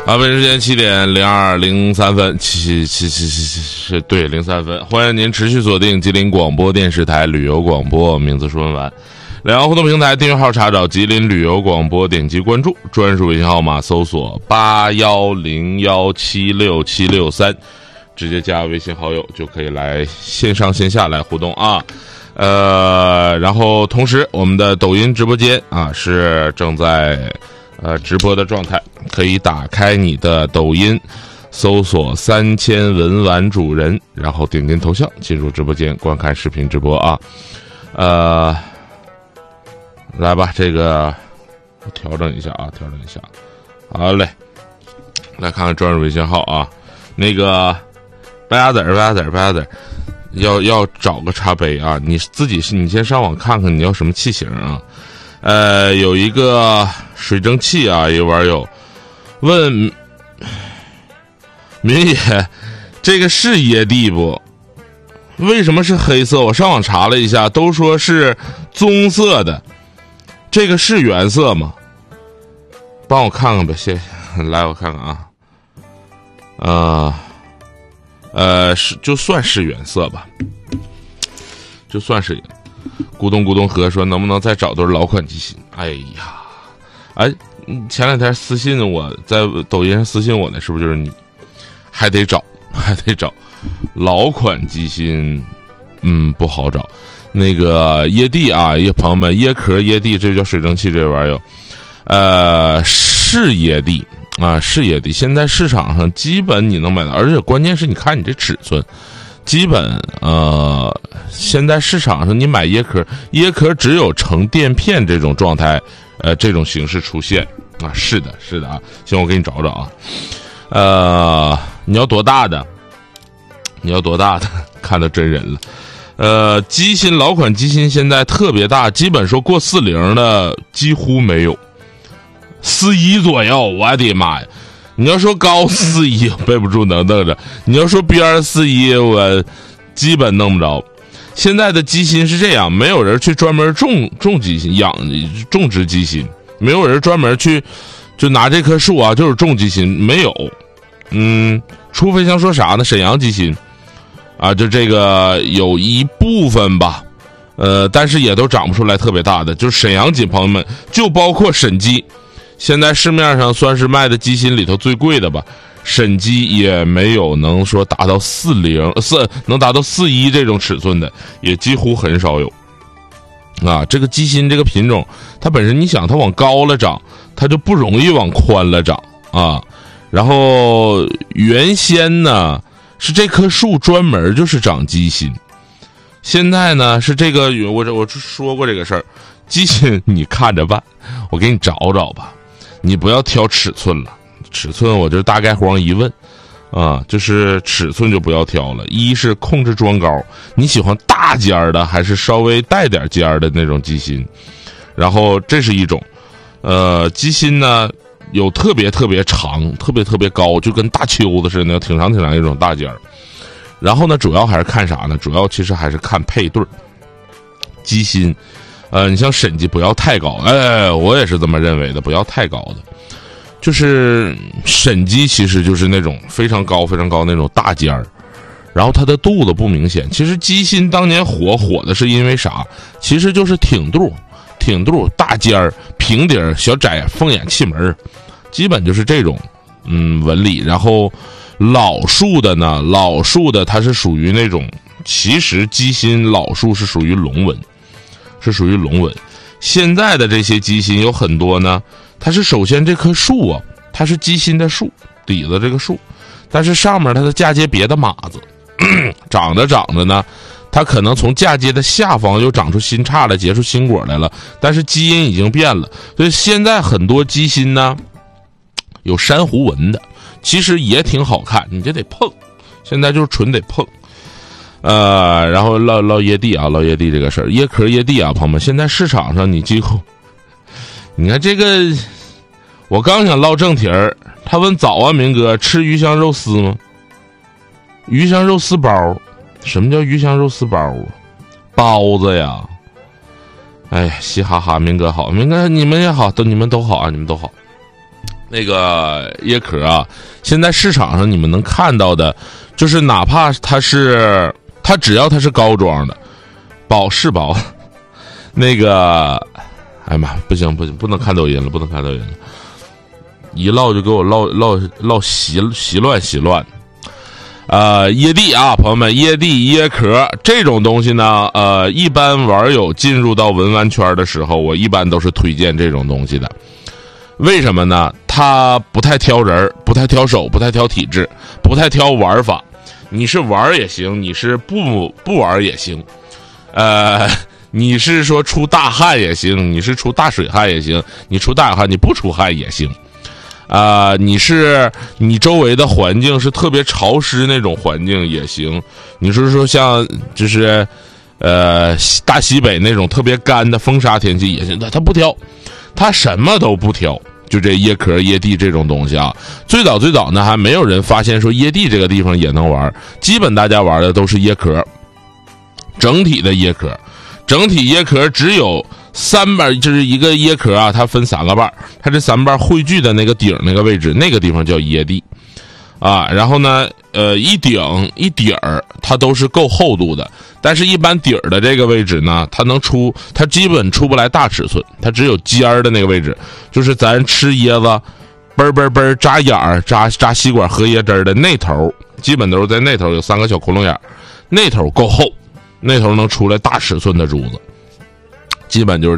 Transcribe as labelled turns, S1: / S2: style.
S1: 北京时间7:02:03，对，03分。欢迎您持续锁定吉林广播电视台旅游广播，名字说完。两岸互动平台订阅号查找吉林旅游广播，点击关注，专属微信号码搜索8101767663，直接加微信好友就可以来线上线下来互动啊。然后同时我们的抖音直播间啊是正在直播的状态，可以打开你的抖音，搜索3000文玩主人，然后点头像进入直播间观看视频直播啊。来吧，这个调整一下啊，调整一下。好嘞，来看看专属微信号啊，那个白鸭子要找个茶杯啊，你先上网看看你要什么器型啊。有一个水蒸气啊，有网友问明爷，这个是椰蒂不？为什么是黑色？我上网查了一下，都说是棕色的，这个是原色吗？帮我看看吧，谢谢。来，我看看啊。就算是原色吧，就算是。咕咚咕咚和说能不能再找对老款机芯？哎呀，前两天私信我在抖音上私信我呢，是不是就是你？还得找老款机芯，不好找。那个椰蒂啊，朋友们，椰壳椰蒂，这叫水蒸气这玩意儿，是椰蒂啊，是椰蒂。现在市场上基本你能买到，而且关键是你看你这尺寸。基本现在市场上你买椰壳只有成垫片这种状态，这种形式出现啊。是的啊，行，我给你找找啊。你要多大的？看到真人了。机芯老款机芯现在特别大，基本说过40的几乎没有，41左右，我的妈呀！你要说高41，背不住能弄着；你要说边41，我基本弄不着。现在的机芯是这样，没有人去专门种机芯，种植机芯，没有人专门去就拿这棵树啊，就是种机芯，没有。除非像说啥呢？沈阳机芯啊，就这个有一部分吧，但是也都长不出来特别大的。就是沈阳机，朋友们，就包括沈机。现在市面上算是卖的机芯里头最贵的吧，沈机也没有能说达到能达到41这种尺寸的，也几乎很少有。啊，这个机芯这个品种，它本身你想它往高了长，它就不容易往宽了长啊。然后原先呢是这棵树专门就是长机芯，现在呢是这个我说过这个事儿，机芯你看着办，我给你找找吧。你不要挑尺寸了，尺寸我就大概光一问啊，就是尺寸就不要挑了。一是控制装高，你喜欢大尖的还是稍微带点尖的那种机芯？然后这是一种，机芯呢有特别长、特别高，就跟大秋子似的，挺长一种大尖儿。然后呢，主要还是看啥呢？主要其实还是看配对机芯。你像沈机不要太高，我也是这么认为的，不要太高的。就是沈机其实就是那种非常高那种大尖儿，然后它的肚子不明显。其实机芯当年火的是因为啥？其实就是挺肚大尖儿，平底儿小窄凤眼气门，基本就是这种纹理。然后老树的它是属于那种，其实机芯老树是属于龙纹。现在的这些机芯有很多呢，它是首先这棵树啊，它是机芯的树底子这个树，但是上面它的嫁接别的马子，长着呢，它可能从嫁接的下方又长出新杈来，结出新果来了，但是基因已经变了，所以现在很多机芯呢有珊瑚纹的，其实也挺好看，你这得碰，现在就是纯得碰。然后唠椰蒂这个事儿，椰壳椰蒂啊，朋友们，现在市场上你几乎，你看这个，我刚想唠正题儿，他问早啊，明哥吃鱼香肉丝吗？鱼香肉丝包，什么叫鱼香肉丝包啊？包子呀！哎呀，嘻哈哈，明哥好，明哥你们也好，你们都好啊，你们都好。 那个椰壳啊，现在市场上你们能看到的，就是哪怕它只要它是高装的，薄，那个，哎呀妈，不行，不能看抖音了，一唠就给我唠稀乱。椰蒂啊，朋友们，椰蒂椰壳这种东西呢，一般玩友进入到文玩圈的时候，我一般都是推荐这种东西的。为什么呢？它不太挑人，不太挑手，不太挑体质，不太挑玩法。你是玩也行，你是不玩也行。你是说出大汗也行，你是出大水汗也行，你出大汗你不出汗也行。你周围的环境是特别潮湿那种环境也行，你是说像就是大西北那种特别干的风沙天气也行，他不挑，他什么都不挑。就这椰壳椰蒂这种东西啊，最早呢还没有人发现说椰蒂这个地方也能玩，基本大家玩的都是椰壳，整体的椰壳只有3瓣，就是一个椰壳啊，它分3个瓣，它这3瓣汇聚的那个顶那个位置，那个地方叫椰蒂啊。然后呢，一顶一底儿它都是够厚度的，但是一般底儿的这个位置呢，它基本出不来大尺寸，它只有尖儿的那个位置，就是咱吃椰子嘣扎眼儿扎吸管喝椰汁的那头，基本都是在那头有3个小窟窿眼，那头够厚，那头能出来大尺寸的珠子，基本就是